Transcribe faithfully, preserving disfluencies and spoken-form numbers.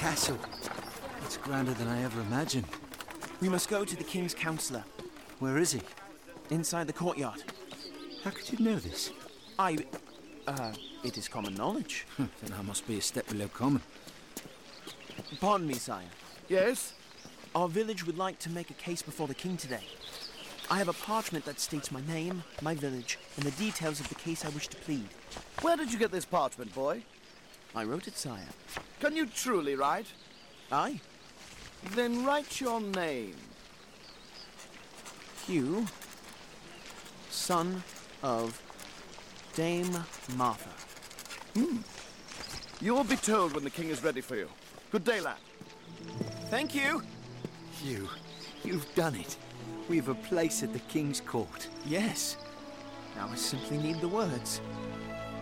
castle. It's grander than I ever imagined. We must go to the king's councillor. Where is he? Inside the courtyard. How could you know this? I... Uh, it is common knowledge. Then I must be a step below common. Pardon me, sire. Yes? Our village would like to make a case before the king today. I have a parchment that states my name, my village, and the details of the case I wish to plead. Where did you get this parchment, boy? I wrote it, sire. Can you truly write? Aye. Then write your name. Hugh, son of Dame Martha. Hmm. You will be told when the king is ready for you. Good day, lad. Thank you. Hugh, you've done it. We've a place at the king's court. Yes. Now I simply need the words.